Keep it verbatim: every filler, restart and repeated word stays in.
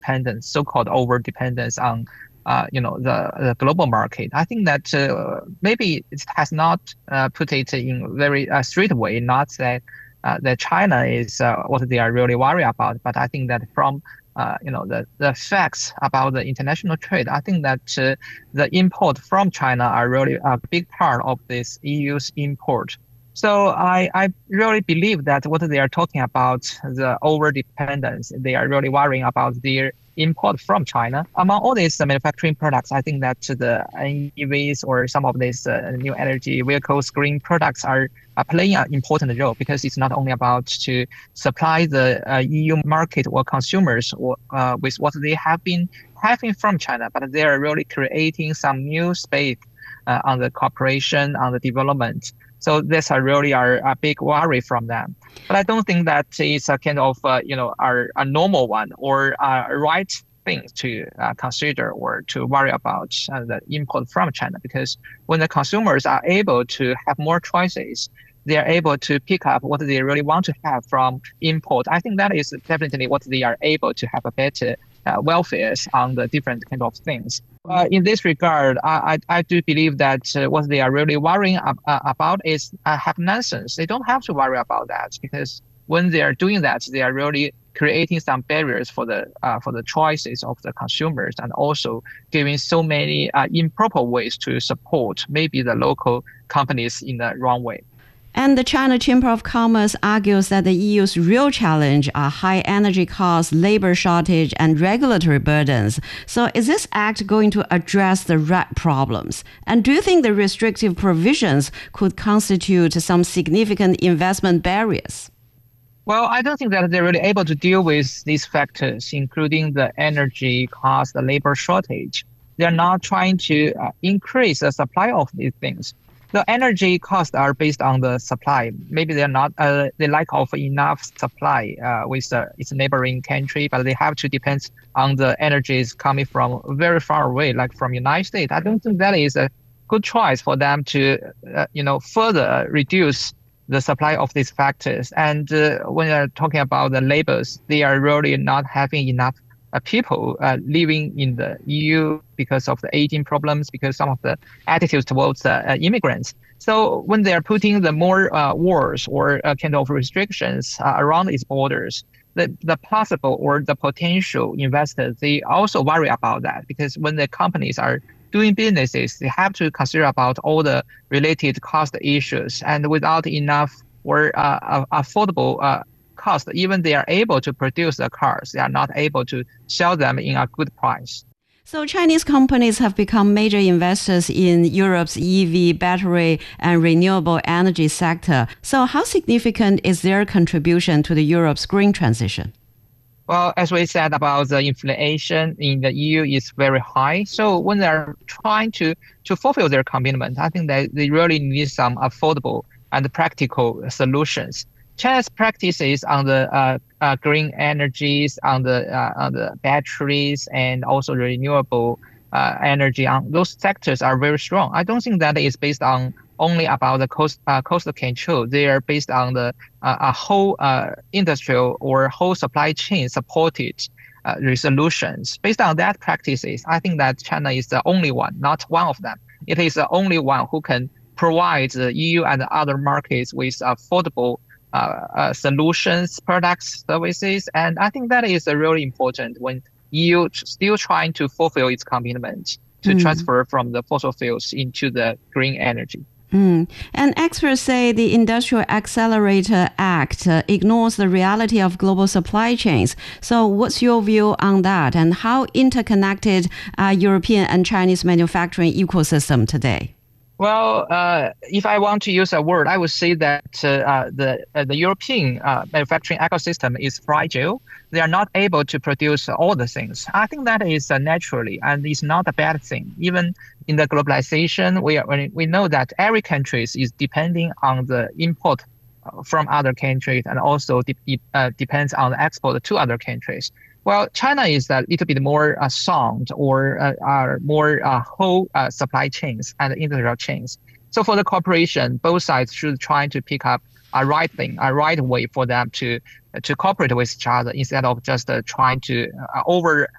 dependence, so-called over dependence on uh, you know, the, the global market. I think that uh, maybe it has not uh, put it in very uh, straight way, not that uh, that China is uh, what they are really worried about, but I think that from uh, you know, the, the facts about the international trade, I think that uh, the import from China are really a big part of this E U's import. So I, I really believe that what they are talking about, the over dependence, they are really worrying about their import from China. Among all these uh, manufacturing products, I think that the E Vs or some of these uh, new energy vehicles, green products are, are playing an important role, because it's not only about to supply the uh, E U market or consumers or, uh, with what they have been having from China, but they are really creating some new space uh, on the cooperation, on the development. So this are really are a big worry from them. But I don't think that is a kind of, uh, you know, are a normal one or a right thing to uh, consider or to worry about uh, the import from China. Because when the consumers are able to have more choices, they are able to pick up what they really want to have from import. I think that is definitely what they are able to have a better uh, welfare on the different kind of things. Uh, in this regard, I, I, I do believe that uh, what they are really worrying ab- uh, about is uh, have nonsense. They don't have to worry about that, because when they are doing that, they are really creating some barriers for the uh, for the choices of the consumers, and also giving so many uh, improper ways to support maybe the local companies in the wrong way. And the China Chamber of Commerce argues that the E U's real challenge are high energy costs, labor shortage, and regulatory burdens. So is this act going to address the right problems? And do you think the restrictive provisions could constitute some significant investment barriers? Well, I don't think that they're really able to deal with these factors, including the energy cost, the labor shortage. They're not trying to uh, increase the supply of these things. The energy costs are based on the supply. Maybe they're not, uh, they lack of enough supply uh, with uh, its neighboring country, but they have to depend on the energies coming from very far away, like from United States. I don't think that is a good choice for them to, uh, you know, further reduce the supply of these factors. And uh, when you're talking about the labors, they are really not having enough Uh, people uh, living in the E U because of the aging problems, because some of the attitudes towards uh, uh, immigrants. So when they are putting the more uh, wars or uh, kind of restrictions uh, around its borders, the, the possible or the potential investors, they also worry about that, because when the companies are doing businesses, they have to consider about all the related cost issues, and without enough or uh, affordable uh, cost, even they are able to produce the cars, they are not able to sell them in a good price. So Chinese companies have become major investors in Europe's E V, battery, and renewable energy sector. So how significant is their contribution to the Europe's green transition? Well, as we said about the inflation in the E U is very high. So when they're trying to, to fulfill their commitment, I think that they really need some affordable and practical solutions. China's practices on the uh, uh, green energies, on the uh, on the batteries, and also renewable uh, energy, on those sectors are very strong. I don't think that is based on only about the cost uh, cost control. They are based on the uh, a whole uh, industrial or whole supply chain supported uh, resolutions. Based on that practices, I think that China is the only one, not one of them. It is the only one who can provide the E U and other markets with affordable Uh, uh, solutions, products, services, and I think that is uh, really important when E U still trying to fulfill its commitment to mm. transfer from the fossil fuels into the green energy. Mm. And experts say the Industrial Accelerator Act uh, ignores the reality of global supply chains. So what's your view on that, and how interconnected are European and Chinese manufacturing ecosystem today? Well, uh, if I want to use a word, I would say that uh, uh, the uh, the European uh, manufacturing ecosystem is fragile. They are not able to produce all the things. I think that is uh, naturally, and it's not a bad thing. Even in the globalization, we are, we know that every country is depending on the import from other countries, and also de- de- uh, depends on the export to other countries. Well, China is a little bit more uh, sound or uh, are more uh, whole uh, supply chains and industrial chains. So for the cooperation, both sides should try to pick up a right thing, a right way for them to to cooperate with each other, instead of just uh, trying to uh, over